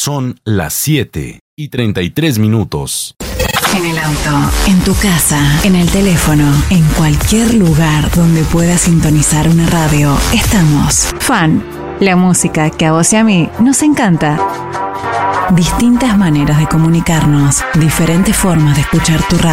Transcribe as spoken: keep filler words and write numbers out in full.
Son las siete y treinta y tres minutos. En el auto, en tu casa, en el teléfono, en cualquier lugar donde puedas sintonizar una radio, estamos. Fan, la música que a vos y a mí nos encanta. Distintas maneras de comunicarnos, diferentes formas de escuchar tu radio.